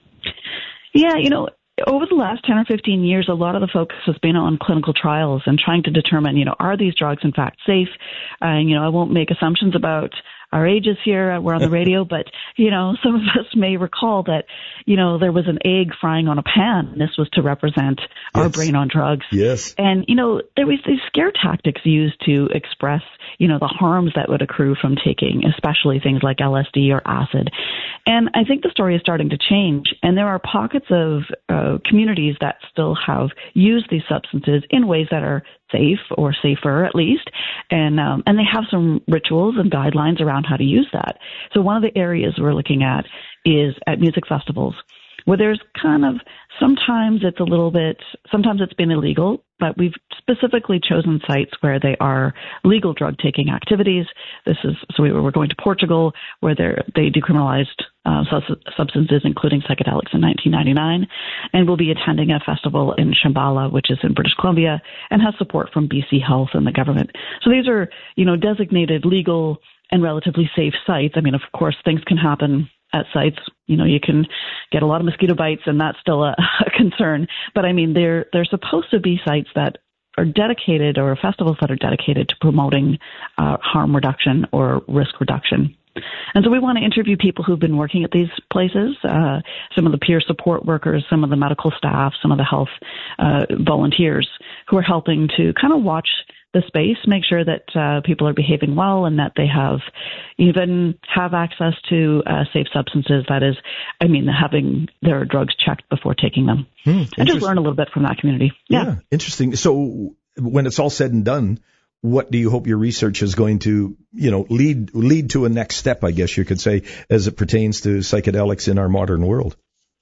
Yeah, you know, over the last ten or fifteen years, a lot of the focus has been on clinical trials and trying to determine, you know, are these drugs in fact safe? And, uh, you know, I won't make assumptions about our ages here. We're on the radio, but, you know, some of us may recall that, you know, there was an egg frying on a pan. And this was to represent yes. our brain on drugs. Yes. And, you know, there was these scare tactics used to express, you know, the harms that would accrue from taking, especially things like L S D or acid. And I think the story is starting to change. And there are pockets of uh, communities that still have used these substances in ways that are safe or safer at least. And, um, and they have some rituals and guidelines around how to use that. So one of the areas we're looking at is at music festivals, where there's kind of, sometimes it's a little bit, sometimes it's been illegal, but we've specifically chosen sites where they are legal drug-taking activities. This is, so we were going to Portugal, where they decriminalized uh, substances, including psychedelics, in nineteen ninety-nine, and we'll be attending a festival in Shambhala, which is in British Columbia, and has support from B C Health and the government. So these are, you know, designated legal and relatively safe sites. I mean, of course, things can happen at sites. You know, you can get a lot of mosquito bites, and that's still a, a concern. But I mean, they're they're supposed to be sites that are dedicated, or festivals that are dedicated to promoting uh, harm reduction or risk reduction. And so we want to interview people who've been working at these places, uh, some of the peer support workers, some of the medical staff, some of the health uh, volunteers who are helping to kind of watch the space, make sure that uh, people are behaving well and that they have even have access to uh, safe substances. That is, I mean, having their drugs checked before taking them. Hmm, and just learn a little bit from that community. Yeah. yeah, interesting. So when it's all said and done, what do you hope your research is going to, you know, lead lead to a next step, I guess you could say, as it pertains to psychedelics in our modern world?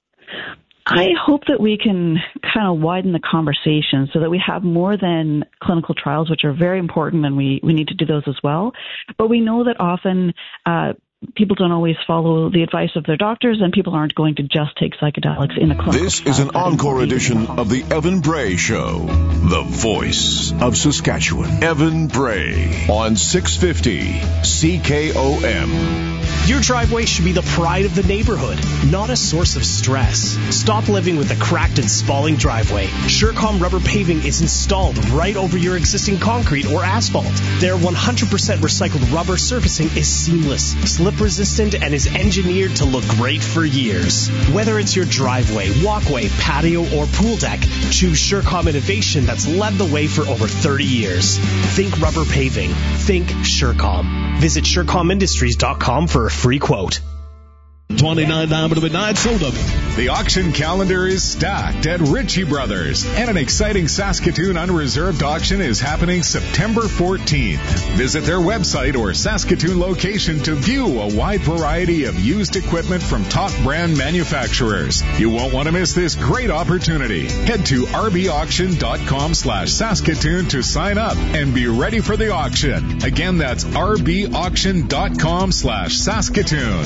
I hope that we can kind of widen the conversation so that we have more than clinical trials, which are very important, and we, we need to do those as well. But we know that often uh, people don't always follow the advice of their doctors, and people aren't going to just take psychedelics in a clinical This is an encore edition of the Evan Bray Show, the voice of Saskatchewan. Evan Bray on six fifty C K O M. Your driveway should be the pride of the neighborhood, not a source of stress. Stop living with a cracked and spalling driveway. Surecom rubber paving is installed right over your existing concrete or asphalt. Their one hundred percent recycled rubber surfacing is seamless, slip resistant, and is engineered to look great for years. Whether it's your driveway, walkway, patio, or pool deck, choose Surecom Innovation that's led the way for over thirty years. Think rubber paving. Think Surecom. Visit Surecom Industries dot com for a free quote. twenty-nine down to midnight, sold up. The auction calendar is stacked at Ritchie Brothers, and an exciting Saskatoon unreserved auction is happening September fourteenth. Visit their website or Saskatoon location to view a wide variety of used equipment from top brand manufacturers. You won't want to miss this great opportunity. Head to rbauction.com slash Saskatoon to sign up and be ready for the auction. Again, that's rbauction.com slash Saskatoon.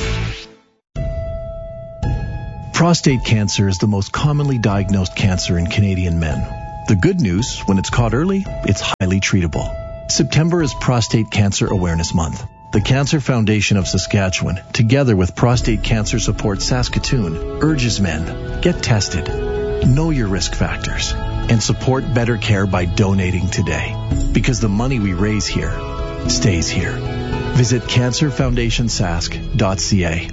Prostate cancer is the most commonly diagnosed cancer in Canadian men. The good news, when it's caught early, it's highly treatable. September is Prostate Cancer Awareness Month. The Cancer Foundation of Saskatchewan, together with Prostate Cancer Support Saskatoon, urges men, get tested, know your risk factors, and support better care by donating today. Because the money we raise here stays here. Visit cancer foundation sask dot c a.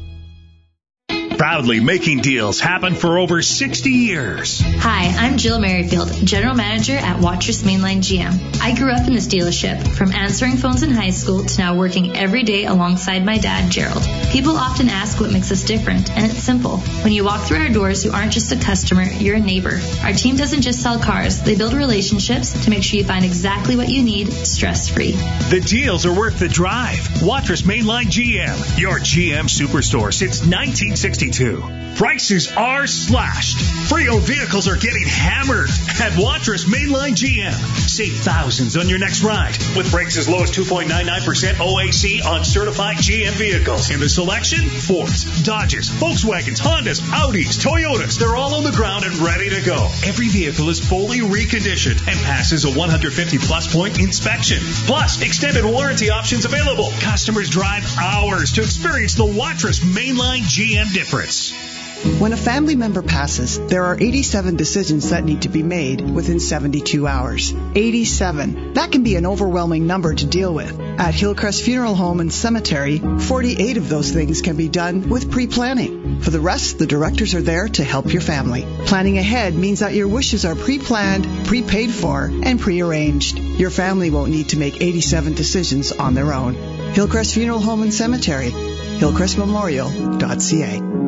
Proudly making deals happen for over sixty years. Hi, I'm Jill Merrifield, General Manager at Watrous Mainline G M. I grew up in this dealership, from answering phones in high school to now working every day alongside my dad, Gerald. People often ask what makes us different, and it's simple. When you walk through our doors, you aren't just a customer, you're a neighbor. Our team doesn't just sell cars, they build relationships to make sure you find exactly what you need, stress-free. The deals are worth the drive. Watrous Mainline G M, your G M superstore since nineteen sixty-two. Prices are slashed. Pre-owned vehicles are getting hammered at Watrous Mainline G M. Save thousands on your next ride with rates as low as two point nine nine percent O A C on certified G M vehicles. In the selection, Fords, Dodges, Volkswagens, Hondas, Audis, Toyotas. They're all on the ground and ready to go. Every vehicle is fully reconditioned and passes a one hundred fifty plus point inspection. Plus, extended warranty options available. Customers drive hours to experience the Watrous Mainline G M difference. When a family member passes, there are eighty-seven decisions that need to be made within seventy-two hours. eighty-seven. That can be an overwhelming number to deal with. At Hillcrest Funeral Home and Cemetery, forty-eight of those things can be done with pre-planning. For the rest, the directors are there to help your family. Planning ahead means that your wishes are pre-planned, pre-paid for, and pre-arranged. Your family won't need to make eighty-seven decisions on their own. Hillcrest Funeral Home and Cemetery, hillcrest memorial dot c a.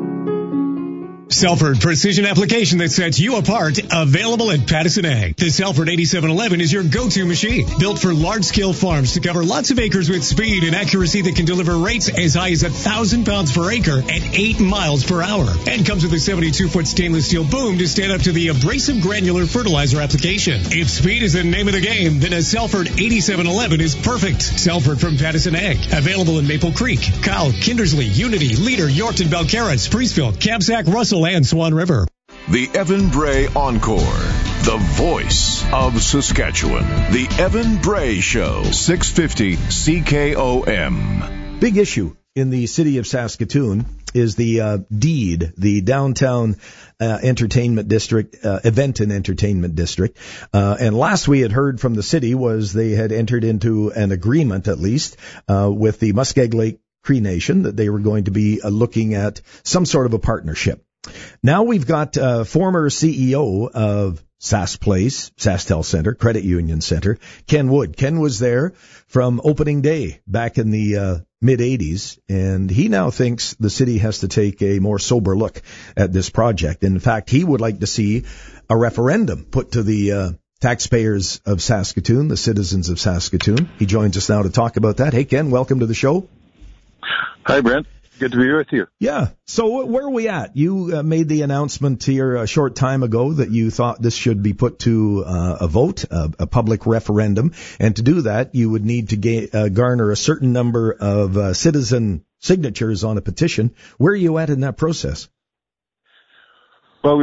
Selford Precision Application that sets you apart, available at Pattison Ag. The Selford eighty-seven eleven is your go-to machine, built for large-scale farms to cover lots of acres with speed and accuracy that can deliver rates as high as one thousand pounds per acre at eight miles per hour. And comes with a seventy-two foot stainless steel boom to stand up to the abrasive granular fertilizer application. If speed is the name of the game, then a Selford eighty-seven eleven is perfect. Selford from Pattison Ag, available in Maple Creek, Kyle, Kindersley, Unity, Leader, Yorkton, Belcarra, Spreeceville, Kamsack, Russell, and Swan River. The Evan Bray Encore, the voice of Saskatchewan. The Evan Bray Show, six fifty C K O M. Big issue in the city of Saskatoon is the uh, DEED, the Downtown uh, Entertainment District, uh, Event and Entertainment District. Uh, and last we had heard from the city was they had entered into an agreement, at least, uh, with the Muskeg Lake Cree Nation, that they were going to be uh, looking at some sort of a partnership. Now we've got uh, former C E O of Sask Place, SaskTel Center, Credit Union Center, Ken Wood. Ken was there from opening day back in the uh, mid-eighties, and he now thinks the city has to take a more sober look at this project. In fact, he would like to see a referendum put to the uh, taxpayers of Saskatoon, the citizens of Saskatoon. He joins us now to talk about that. Hey, Ken, welcome to the show. Hi, Brent. Good to be with you. Yeah. So where are we at? You uh, made the announcement here a short time ago that you thought this should be put to uh, a vote, a, a public referendum. And to do that, you would need to ga- uh, garner a certain number of uh, citizen signatures on a petition. Where are you at in that process? Well, we took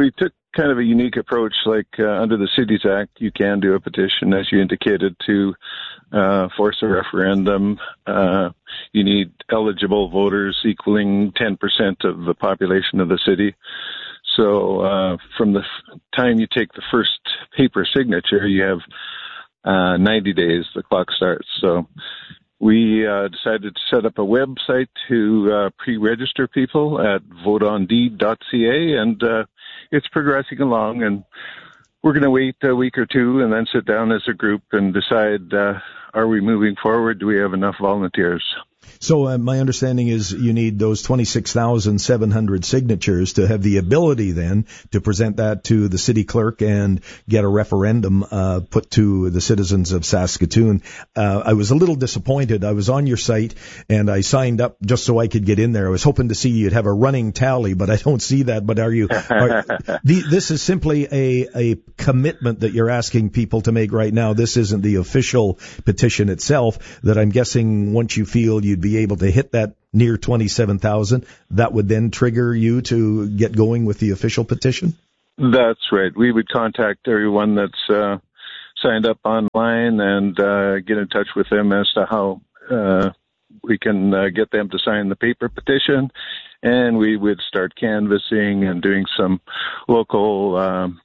kind of a unique approach. Like uh, under the Cities Act, you can do a petition, as you indicated, to uh, force a referendum. Uh, you need eligible voters equaling ten percent of the population of the city. So uh, from the f- time you take the first paper signature, you have uh, ninety days, the clock starts. So we uh, decided to set up a website to uh, pre-register people at vote on deed dot c a, and uh, it's progressing along, and we're going to wait a week or two and then sit down as a group and decide, uh, are we moving forward? Do we have enough volunteers? So uh, my understanding is you need those twenty-six thousand seven hundred signatures to have the ability then to present that to the city clerk and get a referendum uh, put to the citizens of Saskatoon. Uh, I was a little disappointed. I was on your site and I signed up just so I could get in there. I was hoping to see you'd have a running tally, but I don't see that. But are you? Are, the, this is simply a, a commitment that you're asking people to make right now. This isn't the official petition itself that I'm guessing once you feel you'd be able to hit that near twenty-seven thousand, that would then trigger you to get going with the official petition? That's right. We would contact everyone that's uh, signed up online and uh, get in touch with them as to how uh, we can uh, get them to sign the paper petition, and we would start canvassing and doing some local um,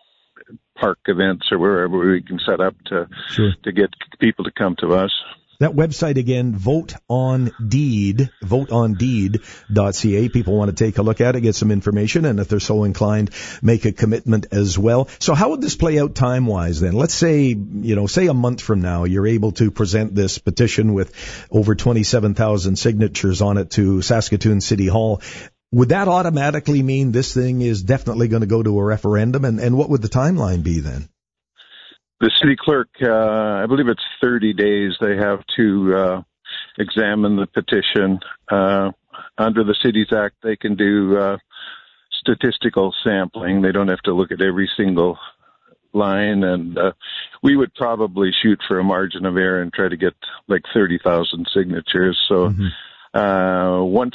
park events or wherever we can set up to sure. to get people to come to us. That website again, Vote on Deed, vote on deed dot c a. People want to take a look at it, get some information, and if they're so inclined, make a commitment as well. So how would this play out time-wise then? Let's say, you know, say a month from now, you're able to present this petition with over twenty-seven thousand signatures on it to Saskatoon City Hall. Would that automatically mean this thing is definitely going to go to a referendum? And, and what would the timeline be then? The city clerk, uh, I believe it's thirty days they have to uh, examine the petition. Uh, under the Cities Act, they can do uh, statistical sampling. They don't have to look at every single line, and uh, we would probably shoot for a margin of error and try to get like thirty thousand signatures. So mm-hmm. uh, once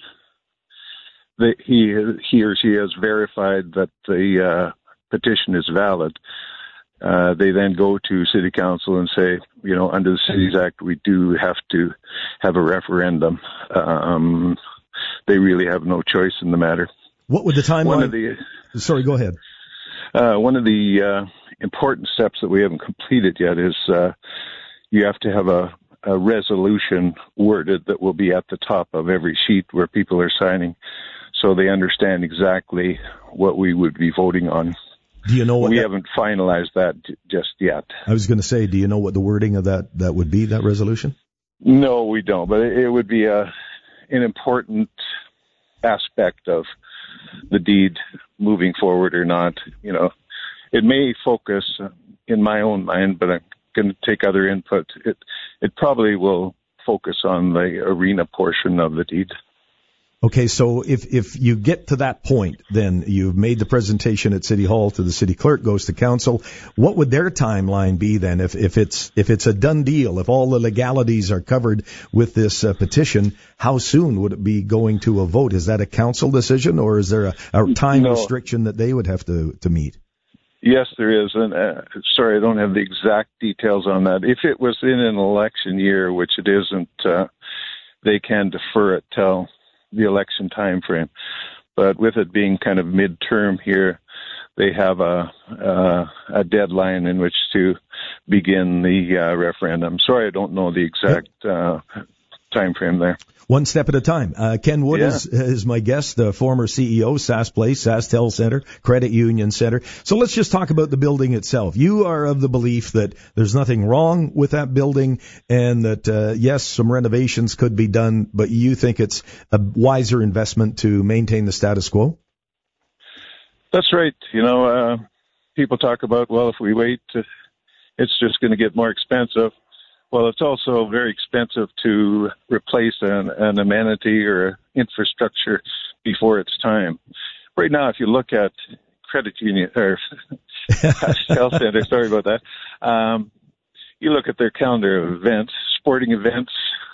the, he, he or she has verified that the uh, petition is valid, Uh, they then go to City Council and say, you know, under the Cities Act, we do have to have a referendum. Um, they really have no choice in the matter. What would the timeline? One of the, Sorry, go ahead. Uh, one of the uh, important steps that we haven't completed yet is uh, you have to have a, a resolution worded that will be at the top of every sheet where people are signing, so they understand exactly what we would be voting on. Do you know what we that, haven't finalized that just yet? I was going to say, do you know what the wording of that, that would be, that resolution? No, we don't, but it, it would be a, an important aspect of the deed moving forward or not. You know, it may focus in my own mind, but I'm going to take other input. It, it probably will focus on the arena portion of the deed. Okay, so if, if you get to that point, then you've made the presentation at City Hall to the city clerk, goes to council. What would their timeline be then if, if it's if it's a done deal, if all the legalities are covered with this uh, petition, how soon would it be going to a vote? Is that a council decision, or is there a, a time no. restriction that they would have to, to meet? Yes, there is. And uh, sorry, I don't have the exact details on that. If it was in an election year, which it isn't, uh, they can defer it till the election time frame. But with it being kind of midterm here, they have a uh, a deadline in which to begin the uh, referendum. Sorry, I don't know the exact uh, time frame there. One step at a time. Uh, Ken Wood yeah. is, is my guest, the former C E O, Sask Place, SaskTel Center, Credit Union Center. So let's just talk about the building itself. You are of the belief that there's nothing wrong with that building and that, uh, yes, some renovations could be done, but you think it's a wiser investment to maintain the status quo? That's right. You know, uh, people talk about, well, if we wait, uh, it's just going to get more expensive. Well, it's also very expensive to replace an, an amenity or infrastructure before its time. Right now, if you look at Credit Union or Health Center, sorry about that, um, you look at their calendar of events, sporting events.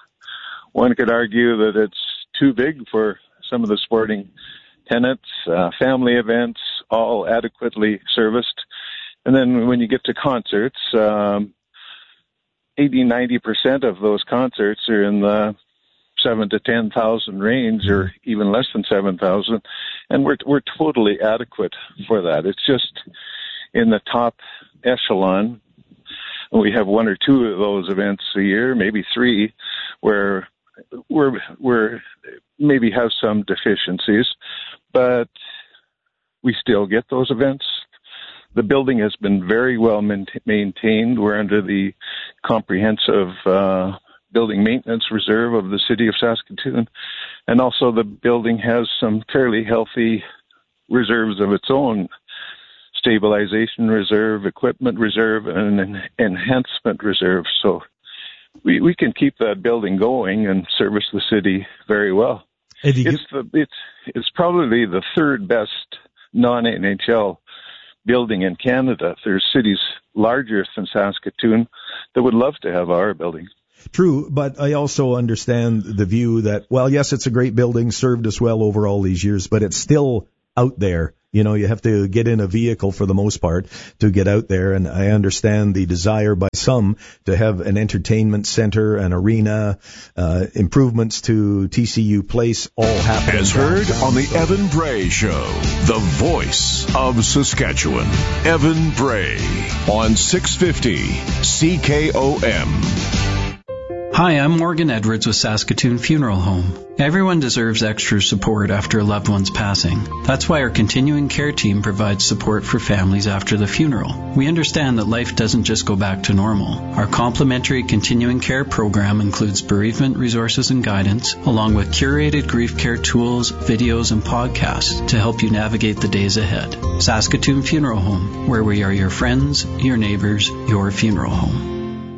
One could argue that it's too big for some of the sporting tenants, uh, family events, all adequately serviced. And then when you get to concerts, um, eighty, ninety percent of those concerts are in the seven to ten thousand range, or even less than seven thousand, and we're we're totally adequate for that. It's just in the top echelon. We have one or two of those events a year, maybe three, where we're we're maybe have some deficiencies, but we still get those events. The building has been very well maintained. We're under the comprehensive uh, building maintenance reserve of the city of Saskatoon. And also the building has some fairly healthy reserves of its own: stabilization reserve, equipment reserve, and an enhancement reserve. So we, we can keep that building going and service the city very well. It's, the, it's, it's probably the third best non-N H L building in Canada. There's cities larger than Saskatoon that would love to have our building. True, but I also understand the view that, well, yes, it's a great building, served us well over all these years, but it's still out there. You know, you have to get in a vehicle for the most part to get out there, and I understand the desire by some to have an entertainment center, an arena, uh, improvements to T C U Place all happen. As heard on the Evan Bray Show, the voice of Saskatchewan. Evan Bray on six fifty C K O M. Hi, I'm Morgan Edwards with Saskatoon Funeral Home. Everyone deserves extra support after a loved one's passing. That's why our continuing care team provides support for families after the funeral. We understand that life doesn't just go back to normal. Our complimentary continuing care program includes bereavement resources and guidance, along with curated grief care tools, videos, and podcasts to help you navigate the days ahead. Saskatoon Funeral Home, where we are your friends, your neighbors, your funeral home.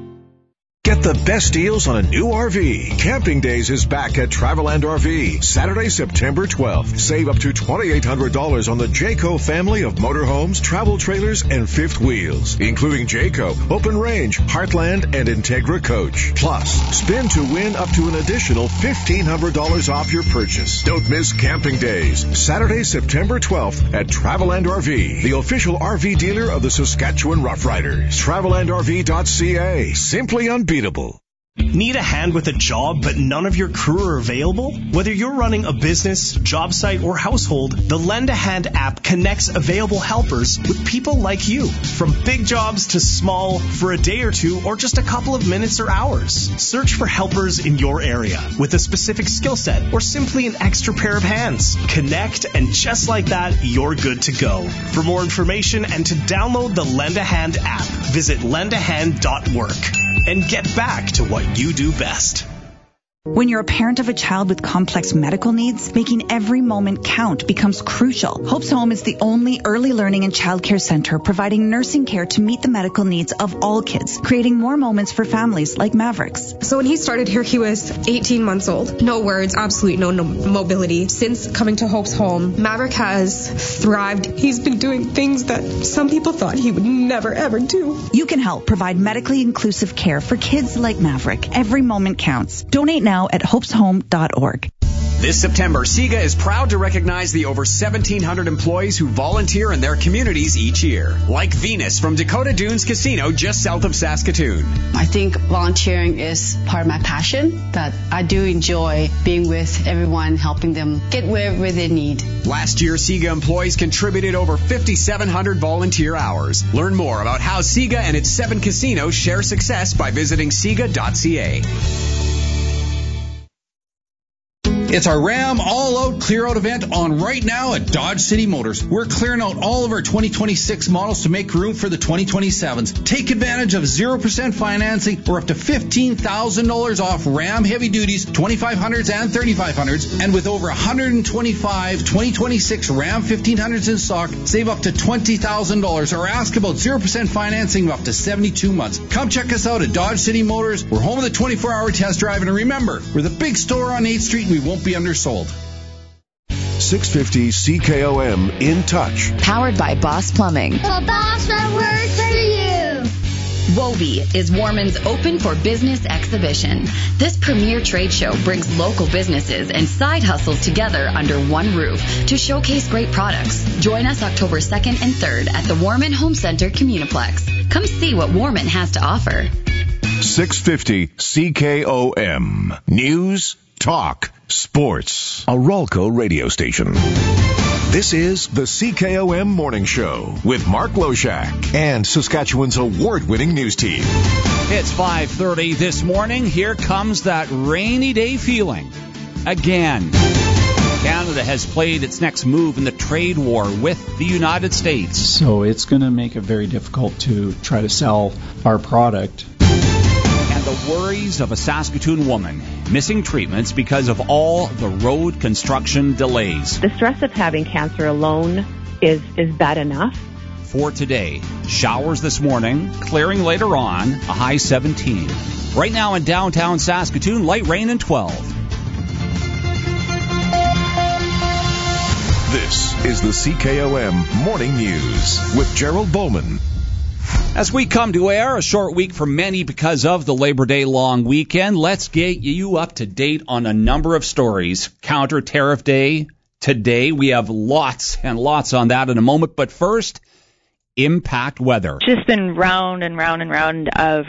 Get the best deals on a new R V. Camping Days is back at Traveland R V. Saturday, September twelfth. Save up to twenty-eight hundred dollars on the Jayco family of motorhomes, travel trailers, and fifth wheels, including Jayco, Open Range, Heartland, and Integra Coach. Plus, spin to win up to an additional fifteen hundred dollars off your purchase. Don't miss Camping Days. Saturday, September twelfth at Traveland R V, the official R V dealer of the Saskatchewan Roughriders. Traveland R V dot C A. Simply unbeatable. Need a hand with a job, but none of your crew are available? Whether you're running a business, job site, or household, the Lend a Hand app connects available helpers with people like you. From big jobs to small, for a day or two, or just a couple of minutes or hours. Search for helpers in your area with a specific skill set or simply an extra pair of hands. Connect, and just like that, you're good to go. For more information and to download the Lend a Hand app, visit lend a hand dot work. And get back to what you do best. When you're a parent of a child with complex medical needs, making every moment count becomes crucial. Hope's Home is the only early learning and childcare center providing nursing care to meet the medical needs of all kids, creating more moments for families like Mavericks. So when he started here, he was eighteen months old. No words, absolutely no, no mobility. Since coming to Hope's Home, Maverick has thrived. He's been doing things that some people thought he would never, ever do. You can help provide medically inclusive care for kids like Maverick. Every moment counts. Donate now at hopes home dot org. This September, SIGA is proud to recognize the over seventeen hundred employees who volunteer in their communities each year. Like Venus from Dakota Dunes Casino just south of Saskatoon. I think volunteering is part of my passion, that I do enjoy being with everyone, helping them get wherever they need. Last year, SIGA employees contributed over fifty-seven hundred volunteer hours. Learn more about how SIGA and its seven casinos share success by visiting siga dot c a. It's our Ram All-Out Clear-Out event on right now at Dodge City Motors. We're clearing out all of our twenty twenty-six models to make room for the twenty twenty-sevens. Take advantage of zero percent financing or up to fifteen thousand dollars off Ram Heavy Duties, twenty-five hundreds and thirty-five hundreds. And with over one hundred twenty-five twenty twenty-six Ram fifteen hundreds in stock, save up to twenty thousand dollars or ask about zero percent financing of up to seventy-two months. Come check us out at Dodge City Motors. We're home of the twenty-four hour test drive. And remember, we're the big store on eighth street and we won't be undersold. six fifty C K O M In Touch. Powered by Boss Plumbing. The boss that works for you. WOBI is Warman's Open for Business exhibition. This premier trade show brings local businesses and side hustles together under one roof to showcase great products. Join us October second and third at the Warman Home Center Communiplex. Come see what Warman has to offer. six fifty C K O M. News, talk, sports. A Ralco radio station. This is the C K O M Morning Show with Mark Loshak and Saskatchewan's award-winning news team. It's five thirty this morning. Here comes that rainy day feeling. Again, Canada has played its next move in the trade war with the United States. So it's going to make it very difficult to try to sell our product. And the worries of a Saskatoon woman missing treatments because of all the road construction delays. The stress of having cancer alone is, is bad enough. For today, showers this morning, clearing later on, a high seventeen. Right now in downtown Saskatoon, light rain and twelve. This is the C K O M Morning News with Gerald Bowman. As we come to air, a short week for many because of the Labor Day long weekend, let's get you up to date on a number of stories. Counter Tariff Day today. We have lots and lots on that in a moment. But first, impact weather. Just been round and round and round of